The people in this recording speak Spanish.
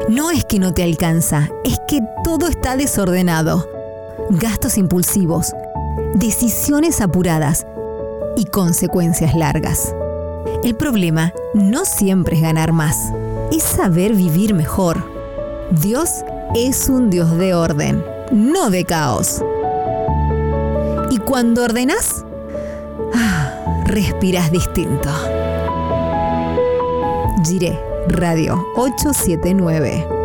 No es que no te alcanza, es que todo está desordenado. Gastos impulsivos, decisiones apuradas y consecuencias largas. El problema no siempre es ganar más, es saber vivir mejor. Dios es un Dios de orden, no de caos. Y cuando ordenás, respirás distinto. Jiré Radio 879.